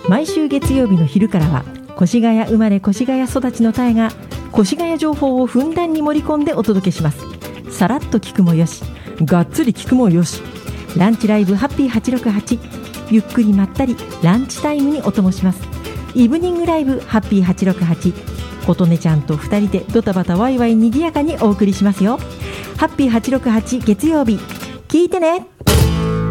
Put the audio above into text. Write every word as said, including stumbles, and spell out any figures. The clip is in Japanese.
毎週月曜日の昼からは越谷生まれ越谷育ちのタエが越谷情報をふんだんに盛り込んでお届けします。さらっと聞くもよし、がっつり聞くもよし。ランチライブハッピーはちろくはち、ゆっくりまったりランチタイムにお供します。イブニングライブハッピーはちろくはち、琴音ちゃんとふたりでドタバタワイワイにぎやかにお送りしますよ。ハッピーはちろくはち月曜日、聞いてね。